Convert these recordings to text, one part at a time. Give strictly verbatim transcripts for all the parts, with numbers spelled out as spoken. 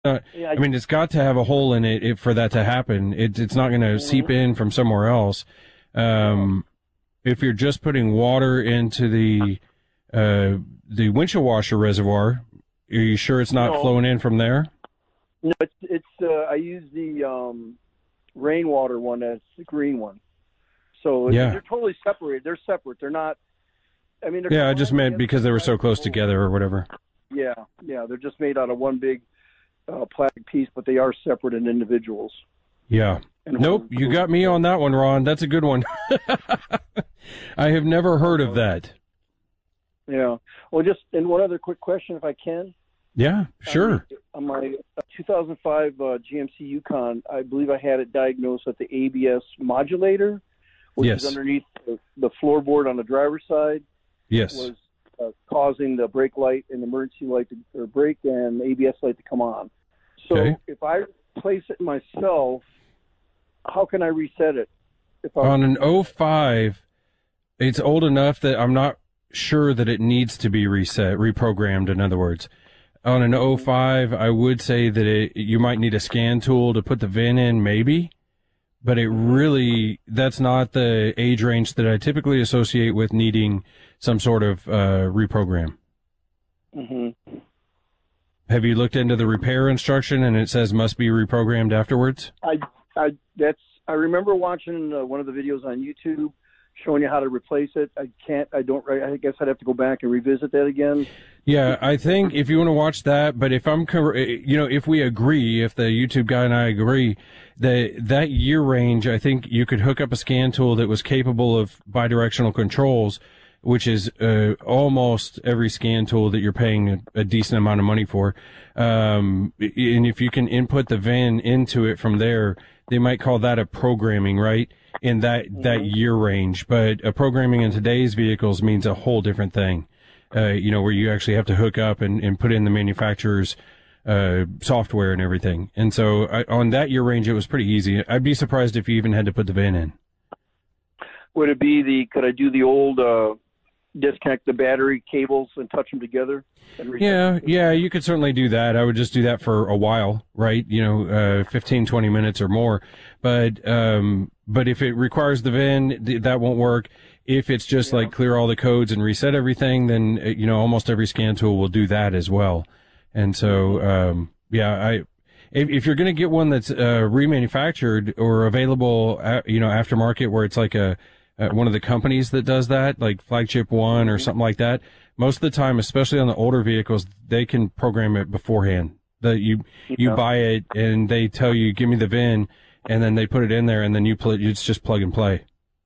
Uh, Yeah, I, I mean, it's got to have a hole in it, it for that to happen. It, it's not going to mm-hmm. seep in from somewhere else. Um, if you're just putting water into the uh, the windshield washer reservoir, are you sure it's not No. flowing in from there? No, it's it's. Uh, I use the um, rainwater one. That's the green one. So Yeah. they're totally separated. They're separate. They're not. I mean, they're Yeah, I just meant combined because they were so close together. together or whatever. Yeah, yeah. They're just made out of one big uh, plastic piece, but they are separate in individuals. Yeah. And Nope, you got me on that one, Ron. That's a good one. I have never heard of that. Yeah. Well, just and one other quick question, if I can. Yeah, sure. On my two thousand five uh, G M C Yukon, I believe I had it diagnosed with the A B S modulator, which Yes. is underneath the, the floorboard on the driver's side. Yes. Was uh, causing the brake light and emergency light to, or brake and A B S light to come on. So Okay. if I place it myself, how can I reset it? If I On an oh five, it's old enough that I'm not sure that it needs to be reset, reprogrammed, in other words. On an oh five, I would say that it, you might need a scan tool to put the V I N in, maybe. But it really, that's not the age range that I typically associate with needing some sort of uh, reprogram. Mm-hmm. Have you looked into the repair instruction and it says must be reprogrammed afterwards? I, I, that's, I remember watching uh, one of the videos on YouTube showing you how to replace it. I can't, I don't, I guess I'd have to go back and revisit that again. Yeah, I think if you want to watch that, but if I'm, cor- you know, if we agree, if the YouTube guy and I agree, that that year range, I think you could hook up a scan tool that was capable of bidirectional controls, which is uh, almost every scan tool that you're paying a, a decent amount of money for. Um, and if you can input the V I N into it from there, they might call that a programming, right? In that, mm-hmm. that year range. But a programming in today's vehicles means a whole different thing. Uh, you know, where you actually have to hook up and, and put in the manufacturer's uh, software and everything. And so I, on that year range, it was pretty easy. I'd be surprised if you even had to put the V I N in. Would it be the, could I do the old, uh, disconnect the battery cables and touch them together? And yeah, yeah, you could certainly do that. I would just do that for a while, right? You know, uh, fifteen, twenty minutes or more. But, um, but if it requires the V I N, th- that won't work. If it's just yeah. like clear all the codes and reset everything, then, you know, almost every scan tool will do that as well. And so, um, yeah, I, if, if you're going to get one that's, uh, remanufactured or available, uh, you know, aftermarket where it's like a, uh, one of the companies that does that, like Flagship One or something like that, most of the time, especially on the older vehicles, they can program it beforehand. That you, you yeah. buy it and they tell you, give me the V I N, and then they put it in there and then you play, it's just plug and play.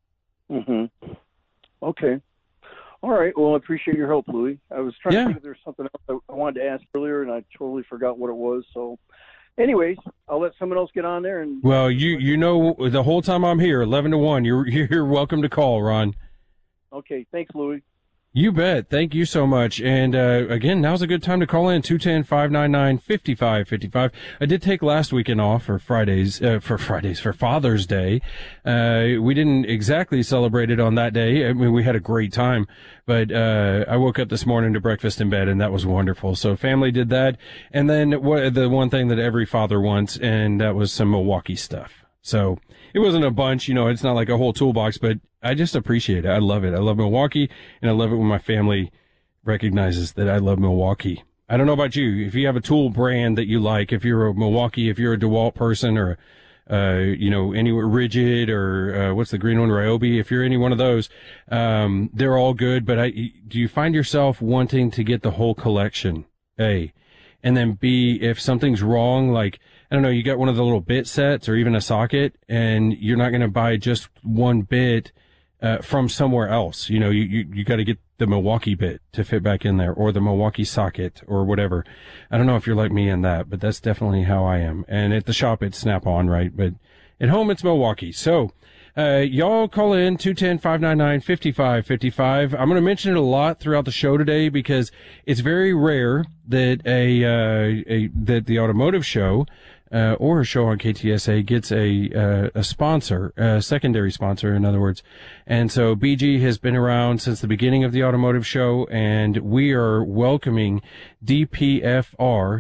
Mm-hmm. Okay. All right. Well, I appreciate your help, Louis. I was trying yeah. to think if there's something else I wanted to ask earlier, and I totally forgot what it was. So, anyways, I'll let someone else get on there. And well, you you know, the whole time I'm here, eleven to one, you're you're welcome to call, Ron. Okay. Thanks, Louis. You bet. Thank you so much. And, uh, again, now's a good time to call in, two one zero, five nine nine, five five five five. I did take last weekend off for Fridays, uh, for Fridays, for Father's Day. Uh, we didn't exactly celebrate it on that day. I mean, we had a great time, but, uh, I woke up this morning to breakfast in bed and that was wonderful. So family did that. And then what, the one thing that every father wants, and that was some Milwaukee stuff. So it wasn't a bunch, you know, it's not like a whole toolbox, but I just appreciate it. I love it. I love Milwaukee, and I love it when my family recognizes that I love Milwaukee. I don't know about you. If you have a tool brand that you like, if you're a Milwaukee, if you're a DeWalt person, or, uh, you know, any Rigid, or, uh, what's the green one, Ryobi, if you're any one of those, um, they're all good, but I, do you find yourself wanting to get the whole collection? A. And then B, if something's wrong, like, I don't know, you got one of the little bit sets or even a socket, and you're not going to buy just one bit uh, from somewhere else. You know, you, you, you got to get the Milwaukee bit to fit back in there, or the Milwaukee socket, or whatever. I don't know if you're like me in that, but that's definitely how I am. And at the shop, it's Snap-on, right? But at home, it's Milwaukee. So, uh, y'all call in, two one zero, five nine nine, five five five five. I'm going to mention it a lot throughout the show today because it's very rare that a, uh, a, that the automotive show, uh, or a show on K T S A gets a, uh, a sponsor, a secondary sponsor, in other words. And so B G has been around since the beginning of the automotive show, and we are welcoming D P F R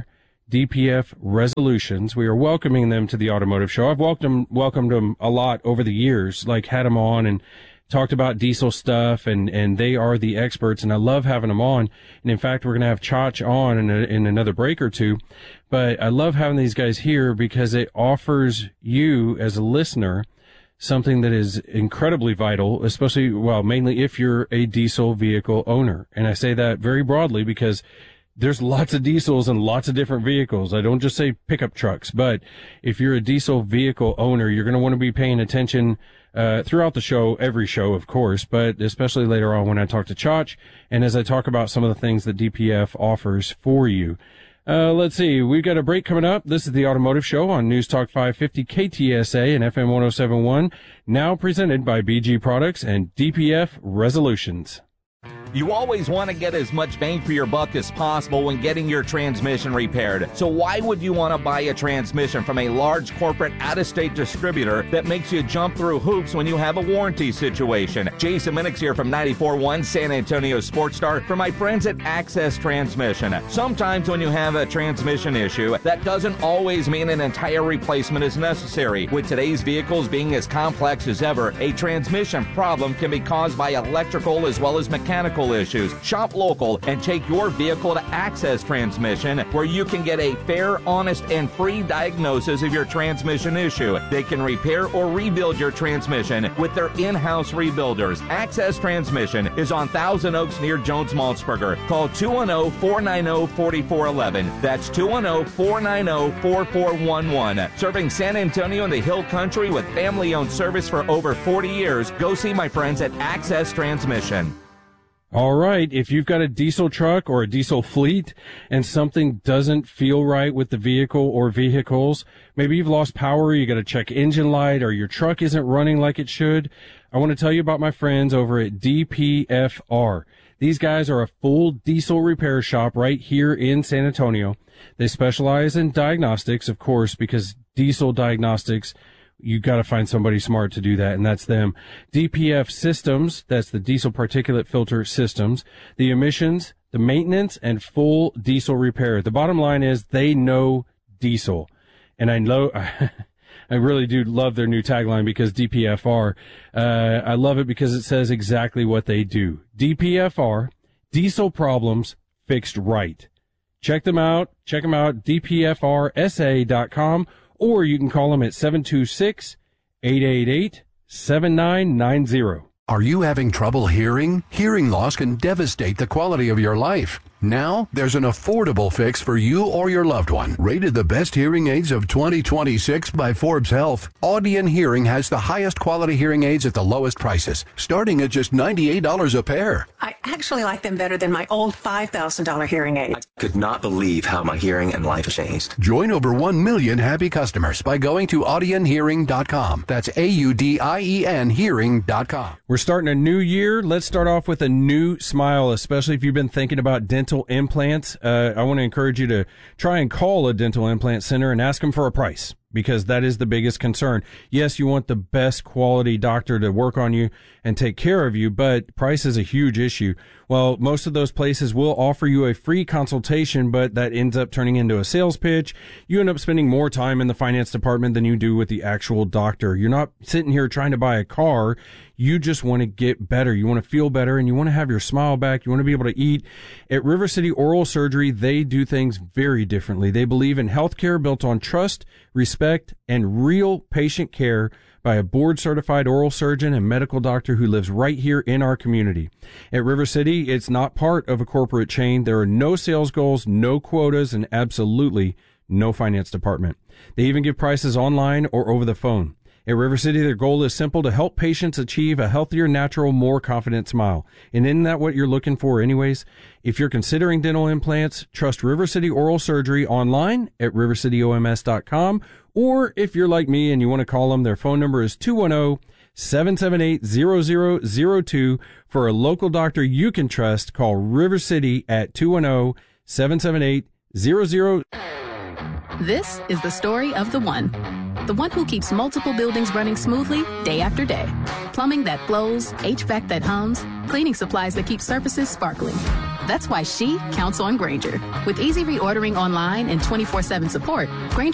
D P F Resolutions. We are welcoming them to the Automotive Show. I've welcomed, welcomed them a lot over the years, like had them on and talked about diesel stuff, and, and they are the experts, and I love having them on. And in fact, we're going to have Chach on in, a, in another break or two. But I love having these guys here because it offers you as a listener something that is incredibly vital, especially, well, mainly if you're a diesel vehicle owner. And I say that very broadly because there's lots of diesels and lots of different vehicles. I don't just say pickup trucks, but if you're a diesel vehicle owner, you're going to want to be paying attention uh throughout the show, every show, of course, but especially later on when I talk to Chach and as I talk about some of the things that D P F offers for you. Uh, let's see. We've got a break coming up. This is the Automotive Show on News Talk five fifty K T S A and F M one oh seven point one, now presented by B G Products and D P F Resolutions. You always want to get as much bang for your buck as possible when getting your transmission repaired. So why would you want to buy a transmission from a large corporate out-of-state distributor that makes you jump through hoops when you have a warranty situation? Jason Minix here from ninety-four point one San Antonio Sports Star for my friends at Access Transmission. Sometimes when you have a transmission issue, that doesn't always mean an entire replacement is necessary. With today's vehicles being as complex as ever, a transmission problem can be caused by electrical as well as mechanical issues. Shop local and take your vehicle to Access Transmission, where you can get a fair, honest, and free diagnosis of your transmission issue. They can repair or rebuild your transmission with their in-house rebuilders. Access Transmission is on Thousand Oaks near Jones-Maltsberger. Call two one zero, four nine zero, four four one one. That's two one zero, four nine zero, four four one one. Serving San Antonio and the Hill Country with family-owned service for over forty years. Go see my friends at Access Transmission. All right. If you've got a diesel truck or a diesel fleet and something doesn't feel right with the vehicle or vehicles, maybe you've lost power, you got to check engine light, or your truck isn't running like it should, I want to tell you about my friends over at D P F R. These guys are a full diesel repair shop right here in San Antonio. They specialize in diagnostics, of course, because diesel diagnostics, you got to find somebody smart to do that, and that's them. D P F Systems, that's the diesel particulate filter systems, the emissions, the maintenance, and full diesel repair. The bottom line is they know diesel. And I know, I really do love their new tagline because D P F R, uh, I love it because it says exactly what they do. D P F R, diesel problems fixed right. Check them out. Check them out, D P F R S A dot com. Or you can call them at seven two six, eight eight eight, seven nine nine zero. Are you having trouble hearing? Hearing loss can devastate the quality of your life. Now, there's an affordable fix for you or your loved one. Rated the best hearing aids of twenty twenty-six by Forbes Health, Audion Hearing has the highest quality hearing aids at the lowest prices, starting at just ninety-eight dollars a pair. I actually like them better than my old five thousand dollars hearing aids. I could not believe how my hearing and life has changed. Join over one million happy customers by going to audion hearing dot com. That's A U D I E N hearing dot com. We're starting a new year. Let's start off with a new smile, especially if you've been thinking about dental implants. Uh, I want to encourage you to try and call a dental implant center and ask them for a price, because that is the biggest concern. Yes, you want the best quality doctor to work on you and take care of you, but price is a huge issue. Well, most of those places will offer you a free consultation, but that ends up turning into a sales pitch. You end up spending more time in the finance department than you do with the actual doctor. You're not sitting here trying to buy a car. You just want to get better. You want to feel better, and you want to have your smile back. You want to be able to eat. At River City Oral Surgery, they do things very differently. They believe in healthcare built on trust, respect, and real patient care by a board-certified oral surgeon and medical doctor who lives right here in our community. At River City, it's not part of a corporate chain. There are no sales goals, no quotas, and absolutely no finance department. They even give prices online or over the phone. At River City, their goal is simple: to help patients achieve a healthier, natural, more confident smile. And isn't that what you're looking for anyways? If you're considering dental implants, trust River City Oral Surgery online at river city o m s dot com. Or if you're like me and you want to call them, their phone number is two one zero, seven seven eight, zero zero zero two. For a local doctor you can trust, call River City at two one zero, seven seven eight, zero zero. This is the story of the one. The one who keeps multiple buildings running smoothly day after day. Plumbing that flows, H V A C that hums, cleaning supplies that keep surfaces sparkling. That's why she counts on Grainger. With easy reordering online and twenty-four seven support, Grainger